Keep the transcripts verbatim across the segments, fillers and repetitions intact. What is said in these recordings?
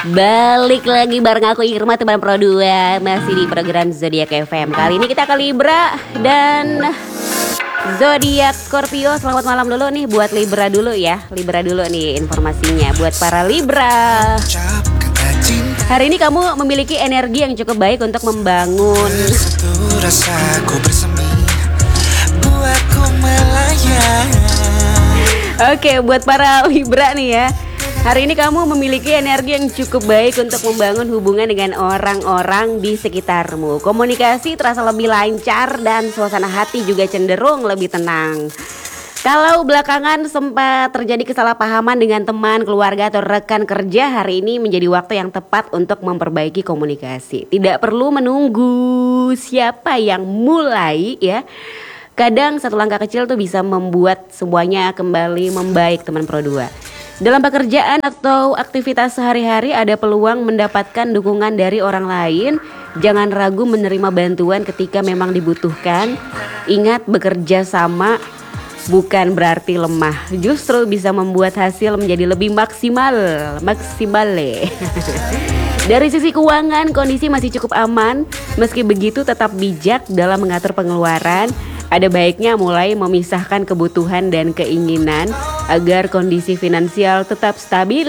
Balik lagi bareng aku Irma teman Pro dua. Masih di program Zodiak F M. Kali ini kita ke Libra dan Zodiak Scorpio. Selamat malam dulu nih buat Libra dulu ya. Libra dulu nih informasinya buat para Libra. Hari ini kamu memiliki energi yang cukup baik untuk membangun Oke, buat para Libra nih ya. Hari ini kamu memiliki energi yang cukup baik untuk membangun hubungan dengan orang-orang di sekitarmu. Komunikasi terasa lebih lancar dan suasana hati juga cenderung lebih tenang. Kalau belakangan sempat terjadi kesalahpahaman dengan teman, keluarga, atau rekan kerja, hari ini menjadi waktu yang tepat untuk memperbaiki komunikasi. Tidak perlu menunggu siapa yang mulai ya. Kadang satu langkah kecil tuh bisa membuat semuanya kembali membaik teman Pro dua. Dalam pekerjaan atau aktivitas sehari-hari ada peluang mendapatkan dukungan dari orang lain. Jangan ragu menerima bantuan ketika memang dibutuhkan. Ingat, bekerja sama bukan berarti lemah. Justru bisa membuat hasil menjadi lebih maksimal. Maksimale. Dari sisi keuangan, kondisi masih cukup aman. Meski begitu tetap bijak dalam mengatur pengeluaran. Ada baiknya mulai memisahkan kebutuhan dan keinginan agar kondisi finansial tetap stabil.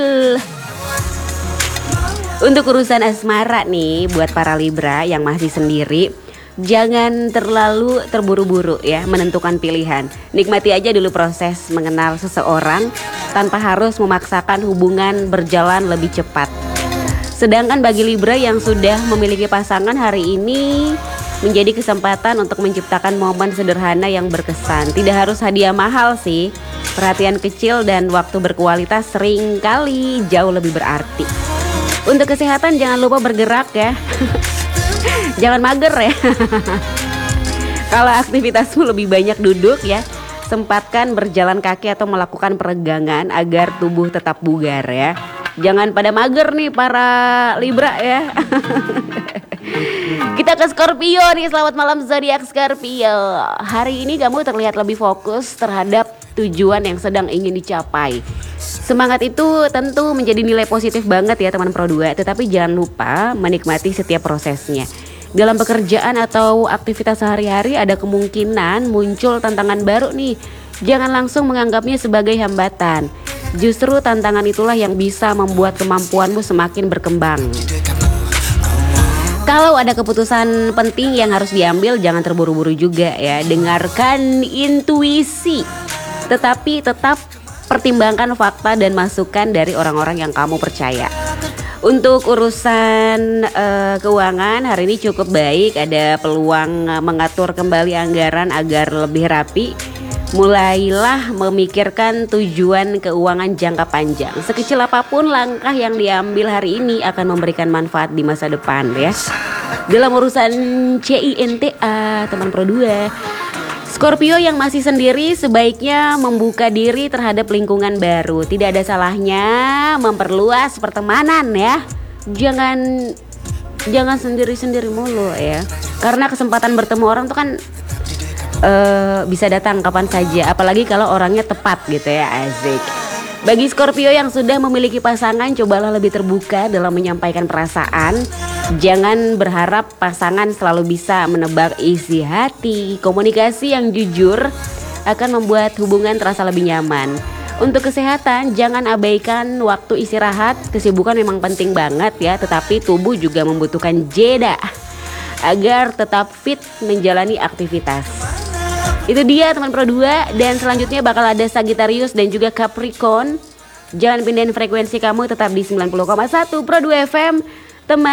Untuk urusan asmara nih buat para Libra yang masih sendiri, jangan terlalu terburu-buru ya menentukan pilihan. Nikmati aja dulu proses mengenal seseorang tanpa harus memaksakan hubungan berjalan lebih cepat. Sedangkan bagi Libra yang sudah memiliki pasangan, hari ini menjadi kesempatan untuk menciptakan momen sederhana yang berkesan. Tidak harus hadiah mahal sih. Perhatian kecil dan waktu berkualitas sering kali jauh lebih berarti. Untuk kesehatan jangan lupa bergerak ya. Jangan mager ya. Kalau aktivitasmu lebih banyak duduk ya, sempatkan berjalan kaki atau melakukan peregangan agar tubuh tetap bugar ya. Jangan pada mager nih para Libra ya. Kita ke Scorpio nih, selamat malam Zodiak Scorpio. Hari ini kamu terlihat lebih fokus terhadap tujuan yang sedang ingin dicapai. Semangat itu tentu menjadi nilai positif banget ya teman Pro dua. Tetapi jangan lupa menikmati setiap prosesnya. Dalam pekerjaan atau aktivitas sehari-hari ada kemungkinan muncul tantangan baru nih. Jangan langsung menganggapnya sebagai hambatan. Justru tantangan itulah yang bisa membuat kemampuanmu semakin berkembang. Kalau ada keputusan penting yang harus diambil, jangan terburu-buru juga ya. Dengarkan intuisi, tetapi tetap pertimbangkan fakta dan masukan dari orang-orang yang kamu percaya. Untuk urusan uh, keuangan, hari ini cukup baik. Ada peluang uh, mengatur kembali anggaran agar lebih rapi. Mulailah memikirkan tujuan keuangan jangka panjang. Sekecil apapun langkah yang diambil hari ini akan memberikan manfaat di masa depan ya. Dalam urusan cinta teman Pro dua, Scorpio yang masih sendiri sebaiknya membuka diri terhadap lingkungan baru. Tidak ada salahnya memperluas pertemanan ya. Jangan jangan sendiri-sendiri mulu ya. Karena kesempatan bertemu orang tuh kan Uh, bisa datang kapan saja, apalagi kalau orangnya tepat gitu ya, asik. Bagi Scorpio yang sudah memiliki pasangan, cobalah lebih terbuka dalam menyampaikan perasaan. Jangan berharap pasangan selalu bisa menebak isi hati. Komunikasi yang jujur akan membuat hubungan terasa lebih nyaman. Untuk kesehatan, jangan abaikan waktu istirahat. Kesibukan memang penting banget ya, tetapi tubuh juga membutuhkan jeda agar tetap fit menjalani aktivitas. Itu dia teman Pro dua, dan selanjutnya bakal ada Sagittarius dan juga Capricorn. Jangan pindahin frekuensi kamu, tetap di sembilan puluh koma satu Pro dua F M teman.